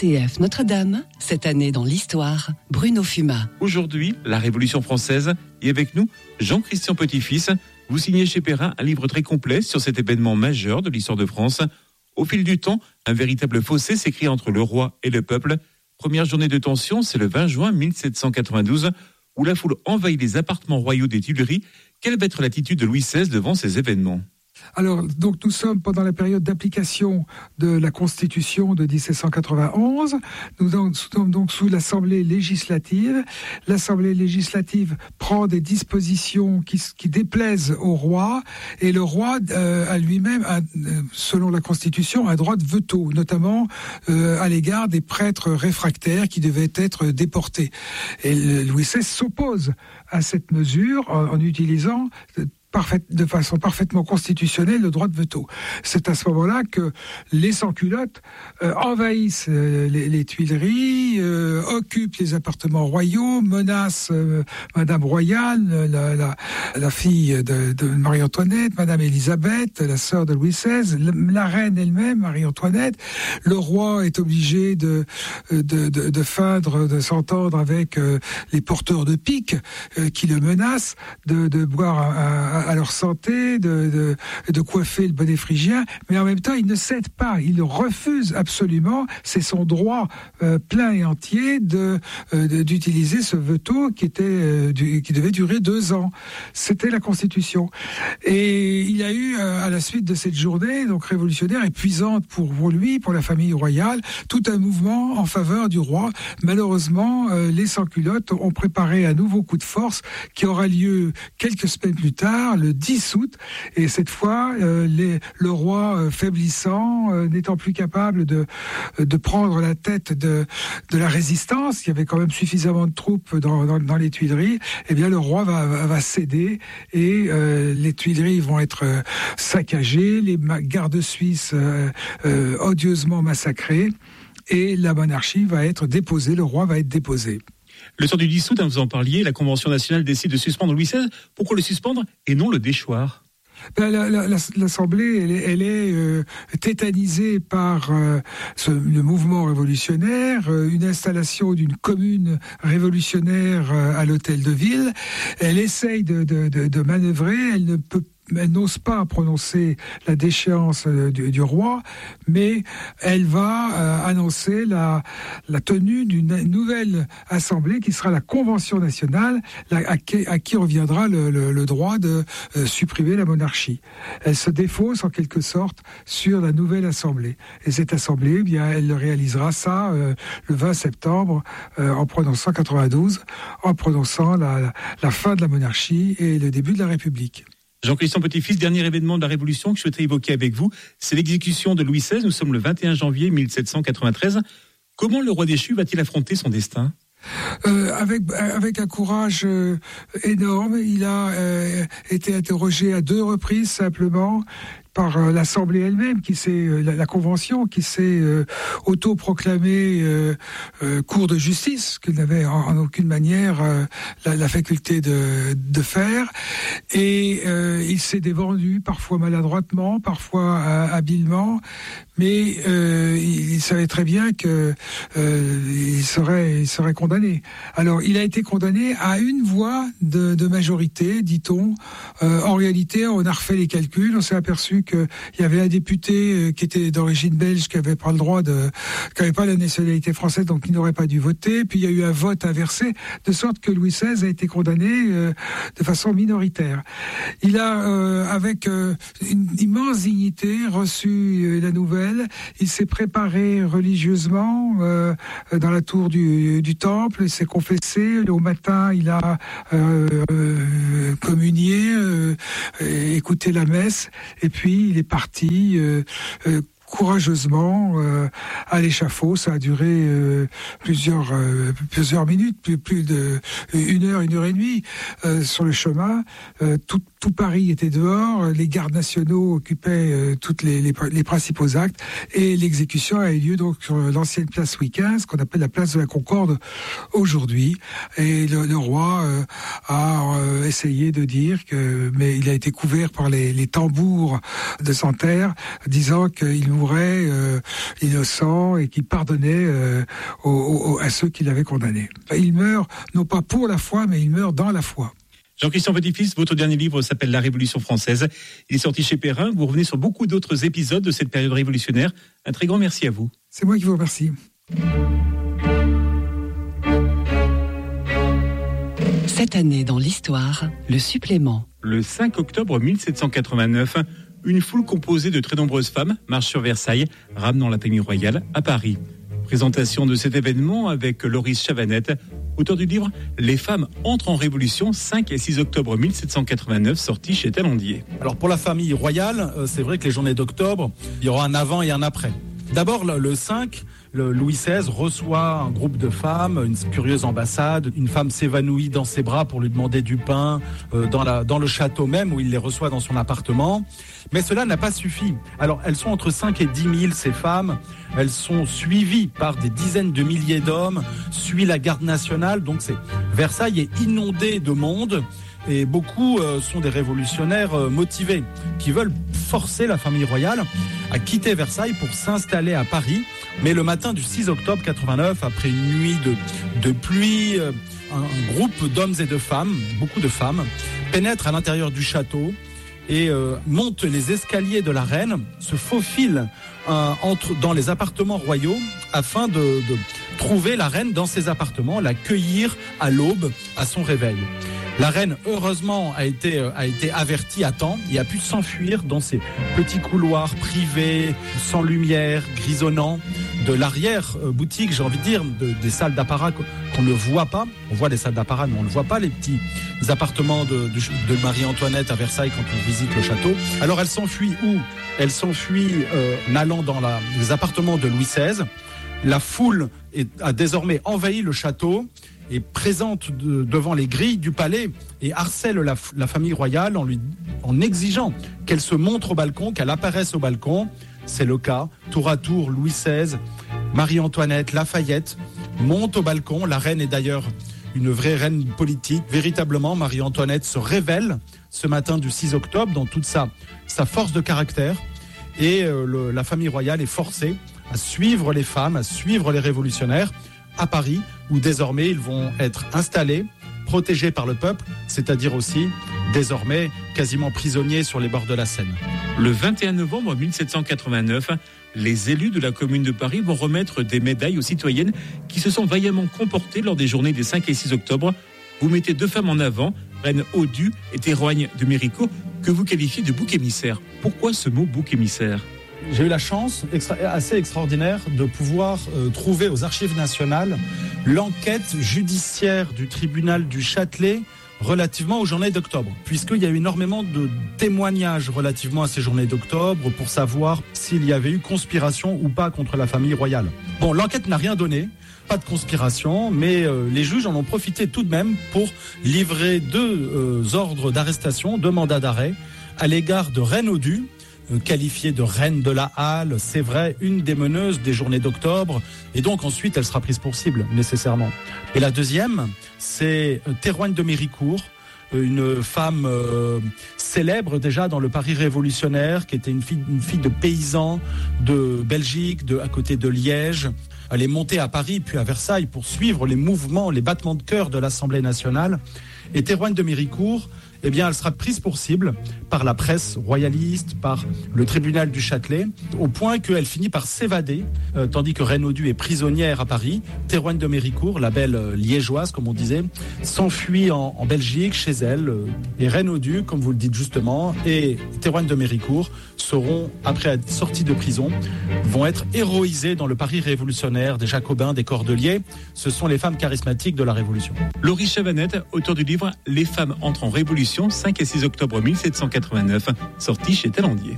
RCF Notre-Dame, cette année dans l'histoire, Bruno Fumat. Aujourd'hui, la Révolution française, et avec nous, Jean-Christian Petit-Fils. Vous signez chez Perrin un livre très complet sur cet événement majeur de l'histoire de France. Au fil du temps, un véritable fossé s'écrit entre le roi et le peuple. Première journée de tension, c'est le 20 juin 1792, où la foule envahit les appartements royaux des Tuileries. Quelle va être l'attitude de Louis XVI devant ces événements ? Alors, donc, nous sommes pendant la période d'application de la Constitution de 1791. Nous sommes donc sous l'Assemblée législative. L'Assemblée législative prend des dispositions qui déplaisent au roi, et le roi a lui-même, selon la Constitution, un droit de veto, notamment à l'égard des prêtres réfractaires qui devaient être déportés. Et Louis XVI s'oppose à cette mesure en utilisant de façon parfaitement constitutionnelle le droit de veto. C'est à ce moment-là que les sans-culottes envahissent les Tuileries, occupent les appartements royaux, menacent Madame Royale, la fille de Marie-Antoinette, Madame Élisabeth, la sœur de Louis XVI, la reine elle-même, Marie-Antoinette. Le roi est obligé de feindre, de s'entendre avec les porteurs de piques qui le menacent, de boire à leur santé, de coiffer le bonnet phrygien, mais en même temps, il ne cède pas, il refuse absolument, c'est son droit plein et entier d'utiliser ce veto qui devait durer 2 ans. C'était la Constitution. Et il y a eu, à la suite de cette journée, donc révolutionnaire, épuisante pour lui, pour la famille royale, tout un mouvement en faveur du roi. Malheureusement, les sans-culottes ont préparé un nouveau coup de force qui aura lieu quelques semaines plus tard, le 10 août, et cette fois, le roi faiblissant, n'étant plus capable de prendre la tête de la résistance, il y avait quand même suffisamment de troupes dans les Tuileries, eh bien le roi va céder, et les Tuileries vont être saccagées, les gardes suisses odieusement massacrés, et la monarchie va être déposée, le roi va être déposé. Le soir du 10 août, vous en parliez, la Convention nationale décide de suspendre Louis XVI. Pourquoi le suspendre et non le déchoir ? L'Assemblée, elle est tétanisée par le mouvement révolutionnaire, une installation d'une commune révolutionnaire à l'hôtel de ville. Elle essaye de manœuvrer, elle n'ose pas prononcer la déchéance du roi, mais elle va annoncer la tenue d'une nouvelle assemblée qui sera la Convention nationale, à qui reviendra le droit de supprimer la monarchie. Elle se défausse en quelque sorte sur la nouvelle assemblée. Et cette assemblée, eh bien, elle réalisera ça le 20 septembre en prononçant 92, en prononçant la fin de la monarchie et le début de la République. Jean-Christian Petit-Fils, dernier événement de la Révolution que je souhaiterais évoquer avec vous, c'est l'exécution de Louis XVI. Nous sommes le 21 janvier 1793. Comment le roi déchu va-t-il affronter son destin ? Avec un courage énorme. Il a été interrogé à 2 reprises simplement par l'Assemblée elle-même, la Convention, qui s'est autoproclamée cour de justice, qu'elle n'avait en aucune manière la faculté de faire. Et il s'est défendu, parfois maladroitement, parfois habilement, mais il savait très bien que il serait condamné. Alors, il a été condamné à 1 voix de majorité, dit-on. En réalité, on a refait les calculs, on s'est aperçu qu'il y avait un député qui était d'origine belge, qui avait pas la nationalité française, donc il n'aurait pas dû voter. Puis il y a eu un vote inversé, de sorte que Louis XVI a été condamné de façon minoritaire. Il a, avec une immense dignité, reçu la nouvelle. Il s'est préparé religieusement dans la tour du temple. Il s'est confessé. Au matin, il a communié, écouté la messe, et puis il est parti courageusement à l'échafaud. Ça a duré plusieurs minutes, plus de 1 heure et demie sur le chemin. tout Paris était dehors, les gardes nationaux occupaient toutes les principaux actes, et l'exécution a eu lieu donc sur l'ancienne place Louis XV, qu'on appelle la place de la Concorde aujourd'hui. Et le roi a essayé de dire mais il a été couvert par les tambours de Santerre, disant qu'il mourait innocent et qu'il pardonnait à ceux qui l'avaient condamné. Il meurt non pas pour la foi, mais il meurt dans la foi. Jean-Christian Petit-Fils, votre dernier livre s'appelle La Révolution française. Il est sorti chez Perrin. Vous revenez sur beaucoup d'autres épisodes de cette période révolutionnaire. Un très grand merci à vous. C'est moi qui vous remercie. Cette année dans l'histoire, le supplément. Le 5 octobre 1789, une foule composée de très nombreuses femmes marche sur Versailles, ramenant la famille royale à Paris. Présentation de cet événement avec Loris Chavanette, auteur du livre « Les femmes entrent en révolution » 5 et 6 octobre 1789, sorti chez Talandier. Alors pour la famille royale, c'est vrai que les journées d'octobre, il y aura un avant et un après. D'abord le 5, Louis XVI reçoit un groupe de femmes, une curieuse ambassade. Une femme s'évanouit dans ses bras pour lui demander du pain dans le château même où il les reçoit dans son appartement. Mais cela n'a pas suffi. Alors elles sont entre 5 et 10 000 ces femmes. Elles sont suivies par des dizaines de milliers d'hommes, suit la garde nationale. Donc Versailles est inondé de monde. Et beaucoup sont des révolutionnaires motivés qui veulent forcer la famille royale à quitter Versailles pour s'installer à Paris. Mais le matin du 6 octobre 89, après une nuit de pluie, un groupe d'hommes et de femmes, beaucoup de femmes, pénètre à l'intérieur du château et monte les escaliers de la reine, se faufile dans les appartements royaux afin de trouver la reine dans ses appartements, l'accueillir à l'aube à son réveil. La reine, heureusement, a été avertie à temps et a pu s'enfuir dans ces petits couloirs privés, sans lumière, grisonnants, de l'arrière-boutique, j'ai envie de dire, des salles d'apparat qu'on ne voit pas. On voit les salles d'apparat, mais on ne voit pas les petits appartements de Marie-Antoinette à Versailles quand on visite le château. Alors elle s'enfuit où ? Elle s'enfuit en allant dans les appartements de Louis XVI. La foule a désormais envahi le château et présente devant les grilles du palais et harcèle la famille royale en exigeant qu'elle se montre au balcon, qu'elle apparaisse au balcon. C'est le cas. Tour à tour, Louis XVI, Marie-Antoinette, Lafayette montent au balcon. La reine est d'ailleurs une vraie reine politique. Véritablement, Marie-Antoinette se révèle ce matin du 6 octobre dans toute sa force de caractère. Et la famille royale est forcée à suivre les femmes, à suivre les révolutionnaires à Paris, où désormais ils vont être installés, protégés par le peuple, c'est-à-dire aussi désormais quasiment prisonniers sur les bords de la Seine. Le 21 novembre 1789, les élus de la Commune de Paris vont remettre des médailles aux citoyennes qui se sont vaillamment comportées lors des journées des 5 et 6 octobre. Vous mettez 2 femmes en avant, Reine Odue et Théroigne de Méricourt, que vous qualifiez de bouc émissaire. Pourquoi ce mot bouc émissaire ? J'ai eu la chance assez extraordinaire de pouvoir trouver aux Archives nationales l'enquête judiciaire du tribunal du Châtelet relativement aux journées d'octobre, puisqu'il y a eu énormément de témoignages relativement à ces journées d'octobre pour savoir s'il y avait eu conspiration ou pas contre la famille royale. Bon, l'enquête n'a rien donné, pas de conspiration, mais les juges en ont profité tout de même pour livrer 2 ordres d'arrestation, 2 mandats d'arrêt à l'égard de Reine Odue, qualifiée de reine de la Halle, c'est vrai, une des meneuses des journées d'octobre, et donc ensuite elle sera prise pour cible, nécessairement. Et la deuxième, c'est Théroigne de Méricourt, une femme célèbre déjà dans le Paris révolutionnaire, qui était une fille de paysan de Belgique, à côté de Liège. Elle est montée à Paris puis à Versailles pour suivre les mouvements, les battements de cœur de l'Assemblée nationale. Et Théroigne de Méricourt, eh bien, elle sera prise pour cible par la presse royaliste, par le tribunal du Châtelet, au point qu'elle finit par s'évader, tandis que Reine Odue est prisonnière à Paris. Théroigne de Méricourt, la belle liégeoise, comme on disait, s'enfuit en Belgique, chez elle. Et Reine Odue, comme vous le dites justement, et Théroigne de Méricourt seront, après être sorties de prison, vont être héroïsées dans le Paris révolutionnaire des Jacobins, des Cordeliers. Ce sont les femmes charismatiques de la Révolution. Loris Chavanette, auteur du livre « Les femmes entrent en révolution » 5 et 6 octobre 1789, sorti chez Talandier.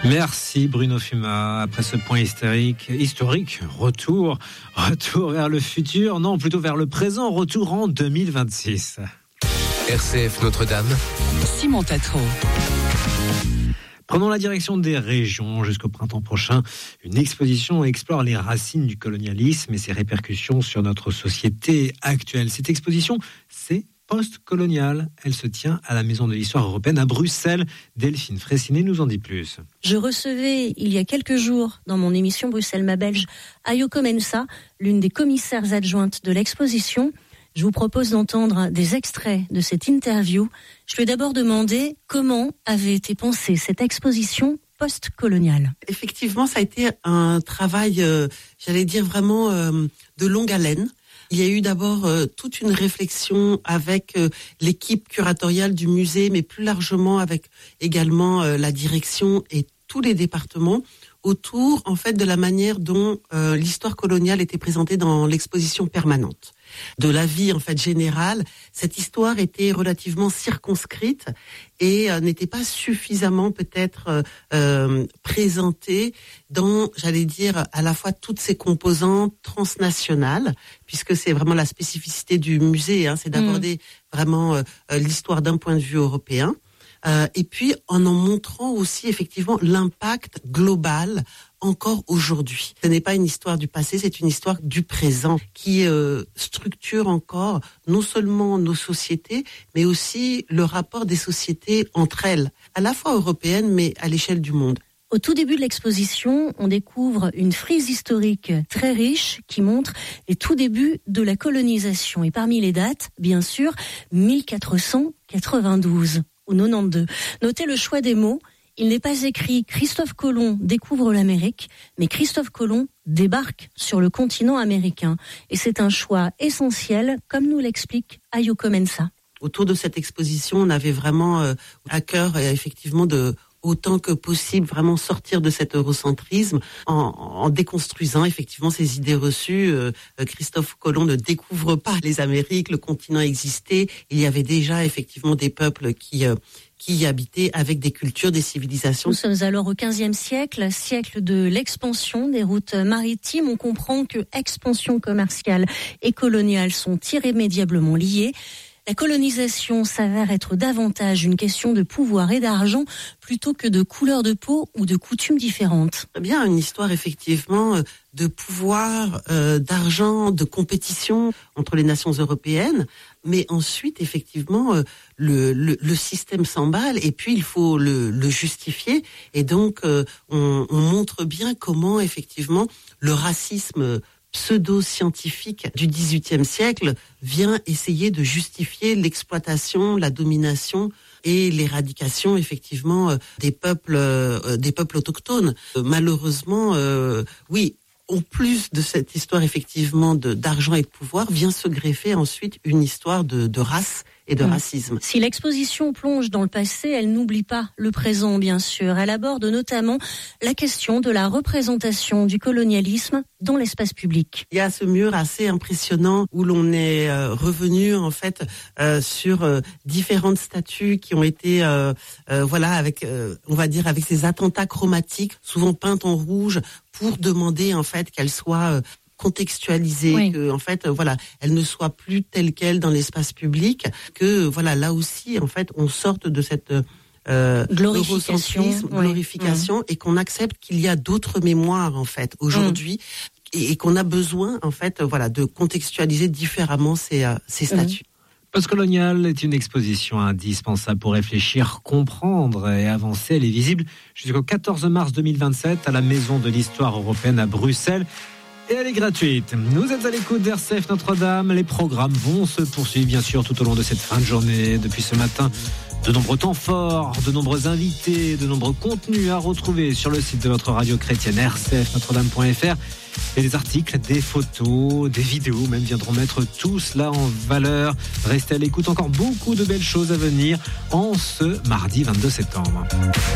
Merci Bruno Fuma. Après ce point historique, retour vers le futur, non, plutôt vers le présent, retour en 2026. RCF Notre-Dame, Simon Tatro. Prenons la direction des régions. Jusqu'au printemps prochain, une exposition explore les racines du colonialisme et ses répercussions sur notre société actuelle. Cette exposition, c'est post-coloniale. Elle se tient à la Maison de l'Histoire européenne à Bruxelles. Delphine Fraissinet nous en dit plus. Je recevais il y a quelques jours dans mon émission Bruxelles ma Belge Ayoko Mensa, l'une des commissaires adjointes de l'exposition. Je vous propose d'entendre des extraits de cette interview. Je lui ai d'abord demandé comment avait été pensée cette exposition post-coloniale. Effectivement, ça a été un travail, j'allais dire vraiment de longue haleine. Il y a eu d'abord toute une réflexion avec l'équipe curatoriale du musée, mais plus largement avec également la direction et tous les départements autour en fait de la manière dont l'histoire coloniale était présentée dans l'exposition permanente. De la vie en fait générale, cette histoire était relativement circonscrite et n'était pas suffisamment peut-être présentée dans, j'allais dire, à la fois toutes ses composantes transnationales, puisque c'est vraiment la spécificité du musée, c'est d'aborder vraiment l'histoire d'un point de vue européen. Et puis en montrant aussi effectivement l'impact global encore aujourd'hui. Ce n'est pas une histoire du passé, c'est une histoire du présent qui structure encore non seulement nos sociétés, mais aussi le rapport des sociétés entre elles, à la fois européennes mais à l'échelle du monde. Au tout début de l'exposition, on découvre une frise historique très riche qui montre les tout débuts de la colonisation. Et parmi les dates, bien sûr, 1492 ou 92. Notez le choix des mots. Il n'est pas écrit Christophe Colomb découvre l'Amérique, mais Christophe Colomb débarque sur le continent américain. Et c'est un choix essentiel, comme nous l'explique Ayoko Mensa. Autour de cette exposition, on avait vraiment à cœur effectivement de autant que possible vraiment sortir de cet eurocentrisme en déconstruisant effectivement ces idées reçues. Christophe Colomb ne découvre pas les Amériques, le continent existait. Il y avait déjà effectivement des peuples qui y habitaient avec des cultures, des civilisations. Nous sommes alors au XVe siècle, siècle de l'expansion des routes maritimes. On comprend que expansion commerciale et coloniale sont irrémédiablement liées. La colonisation s'avère être davantage une question de pouvoir et d'argent plutôt que de couleur de peau ou de coutumes différentes. Bien, une histoire effectivement de pouvoir, d'argent, de compétition entre les nations européennes. Mais ensuite, effectivement, le système s'emballe et puis il faut le justifier. Et donc, on montre bien comment, effectivement, le racisme pseudo-scientifique du XVIIIe siècle vient essayer de justifier l'exploitation, la domination et l'éradication effectivement des peuples autochtones. Malheureusement, oui. En plus de cette histoire effectivement d'argent et de pouvoir, vient se greffer ensuite une histoire de race et de racisme. Si l'exposition plonge dans le passé, elle n'oublie pas le présent, bien sûr. Elle aborde notamment la question de la représentation du colonialisme dans l'espace public. Il y a ce mur assez impressionnant où l'on est revenu en fait sur différentes statues qui ont été avec on va dire avec ces attentats chromatiques, souvent peintes en rouge, pour demander en fait qu'elles soient contextualisée, oui. Que en fait elle ne soit plus telle quelle dans l'espace public, que là aussi en fait on sorte de cette glorification et qu'on accepte qu'il y a d'autres mémoires en fait aujourd'hui et qu'on a besoin en fait de contextualiser différemment ces statuts. Postcolonial est une exposition indispensable pour réfléchir, comprendre et avancer. Elle est visible jusqu'au 14 mars 2027 à la Maison de l'Histoire européenne à Bruxelles. Et elle est gratuite. Vous êtes à l'écoute d'RCF Notre-Dame. Les programmes vont se poursuivre, bien sûr, tout au long de cette fin de journée. Depuis ce matin, de nombreux temps forts, de nombreux invités, de nombreux contenus à retrouver sur le site de votre radio chrétienne rcfnotredame.fr. Et des articles, des photos, des vidéos même viendront mettre tout cela en valeur. Restez à l'écoute, encore beaucoup de belles choses à venir en ce mardi 22 septembre.